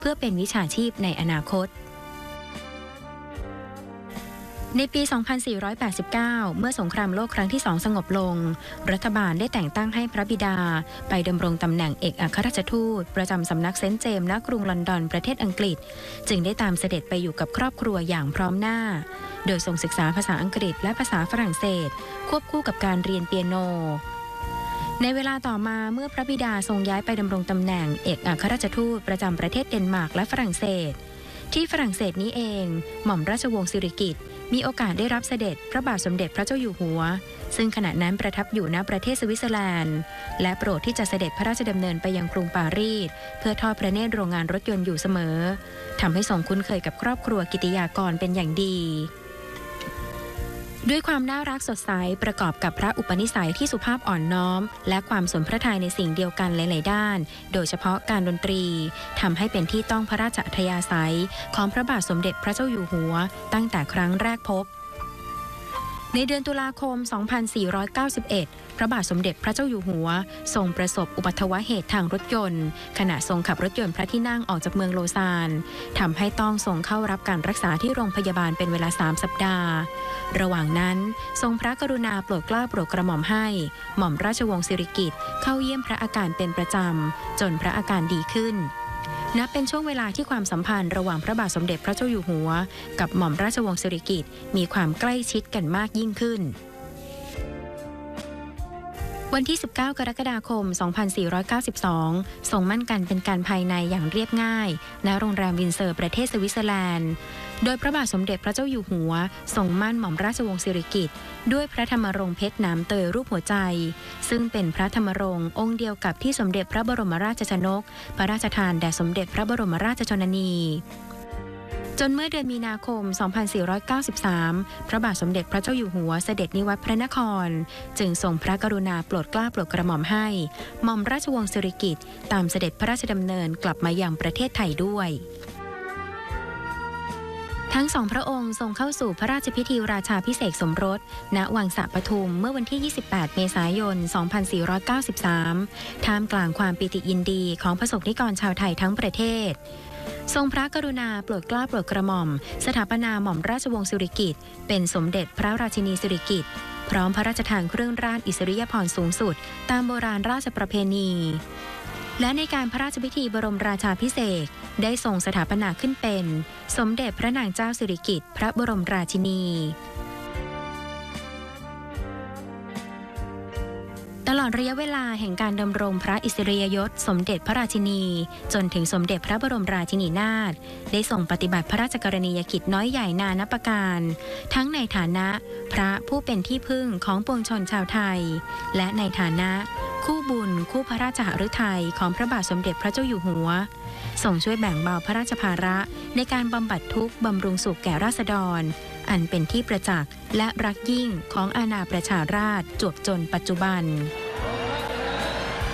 เพื่อเป็นวิชาชีพในอนาคตในปี 2489 เมื่อสงครามโลกครั้งที่ 2 สงบลงรัฐบาลได้แต่งตั้งให้พระบิดาไปดำรงตำแหน่งเอกอัครราชทูตประจำสำนักเซนต์เจมส์ณกรุงลอนดอนประเทศอังกฤษจึงได้ตามเสด็จไปอยู่กับครอบครัวอย่างพร้อมหน้าโดยทรงศึกษาภาษาอังกฤษและภาษาฝรั่งเศสควบคู่กับการเรียนเปียโนในเวลาต่อมาเมื่อพระบิดาทรงย้ายไปดำรงตำแหน่งเอกอัครราชทูตประจำประเทศเดนมาร์กและฝรั่งเศสที่ฝรั่งเศสนี้เองหม่อมราชวงศ์สิริกิติ์มีโอกาสได้รับเสด็จพระบาทสมเด็จพระเจ้าอยู่หัวซึ่งขณะนั้นประทับอยู่ณประเทศสวิตเซอร์แลนด์และโปรดที่จะเสด็จพระราชดำเนินไปยังกรุงปารีสเพื่อทอดพระเนตรโรงงานรถยนต์อยู่เสมอทำให้ทรงคุ้นเคยกับครอบครัวกิติยากรเป็นอย่างดีด้วยความน่ารักสดใสประกอบกับพระอุปนิสัยที่สุภาพอ่อนน้อมและความสนพระทัยในสิ่งเดียวกันหลายๆด้านโดยเฉพาะการดนตรีทำให้เป็นที่ต้องพระราชอัธยาศัยของพระบาทสมเด็จพระเจ้าอยู่หัวตั้งแต่ครั้งแรกพบในเดือนตุลาคม 2491 พระบาทสมเด็จพระเจ้าอยู่หัวทรงประสบอุบัติเหตุทางรถยนต์ขณะทรงขับรถยนต์พระที่นั่งออกจากเมืองโลซานทำให้ต้องทรงเข้ารับการรักษาที่โรงพยาบาลเป็นเวลา3 สัปดาห์ระหว่างนั้นทรงพระกรุณาโปรดเกล้าโปรดกระหม่อมให้หม่อมราชวงศ์สิริกิติ์เข้าเยี่ยมพระอาการเป็นประจำจนพระอาการดีขึ้นนับเป็นช่วงเวลาที่ความสัมพันธ์ระหว่างพระบาทสมเด็จพระเจ้าอยู่หัวกับหม่อมราชวงศ์สิริกิติ์มีความใกล้ชิดกันมากยิ่งขึ้นวันที่ 19 กรกฎาคม 2492 ทรงมั่นกันเป็นการภายในอย่างเรียบง่ายณโรงแรมวินเซอร์ประเทศสวิตเซอร์แลนด์โดยพระบาทสมเด็จพระเจ้าอยู่หัวทรงมั่นหม่อมราชวงศ์สิริกิติ์ด้วยพระธรรมรงค์เพชรน้ำเตยรูปหัวใจซึ่งเป็นพระธรรมรงค์องค์เดียวกับที่สมเด็จพระบรมราชชนกพระราชทานแด่สมเด็จพระบรมราชชนนีจนเมื่อเดือนมีนาคม 2493 พระบาทสมเด็จพระเจ้าอยู่หัวเสด็จนิวัตรพระนครจึงทรงพระกรุณาโปรดเกล้าโปรดกระหม่อมให้หม่อมราชวงศ์สิริกิติ์ตามเสด็จพระราชดำเนินกลับมายังประเทศไทยด้วยทั้งสองพระองค์ทรงเข้าสู่พระราชพิธีราชาภิเษกสมรสณวังสะปทุมเมื่อวันที่ 28 เมษายน 2493 ท่ามกลางความปิติยินดีของประสบนิกรชาวไทยทั้งประเทศทรงพระกรุณาโปรดเกล้าโปรดกระหม่อมสถาปนาหม่อมราชวงศ์สิริกิติ์เป็นสมเด็จพระราชินีสิริกิติ์พร้อมพระราชทานเครื่องราชอิสริยาภรณ์สูงสุดตามโบราณราชประเพณีและในการพระราชพิธีบรมราชาภิเษกได้ทรงสถาปนาขึ้นเป็นสมเด็จพระนางเจ้าสิริกิติ์พระบรมราชินีตลอดระยะเวลาแห่งการดำรงพระอิสริยยศสมเด็จพระราชินีจนถึงสมเด็จพระบรมราชินีนาถได้ทรงปฏิบัติพระราชกรณียกิจน้อยใหญ่นานับประการทั้งในฐานะพระผู้เป็นที่พึ่งของปวงชนชาวไทยและในฐานะคู่บุญคู่พระราชหฤทัยของพระบาทสมเด็จพระเจ้าอยู่หัวทรงช่วยแบ่งเบาพระราชภาระในการบำบัดทุกข์บำรุงสุขแก่ราษฎรอันเป็นที่ประจักษ์และรักยิ่งของอาณาประชาราษฎร์จวบจนปัจจุบัน